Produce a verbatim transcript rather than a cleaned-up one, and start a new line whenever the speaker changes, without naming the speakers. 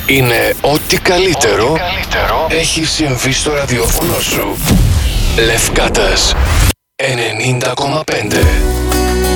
είναι ό,τι καλύτερο, ό,τι καλύτερο έχει συμβεί στο ραδιόφωνο σου. Λευκάτας ενενήντα κόμμα πέντε.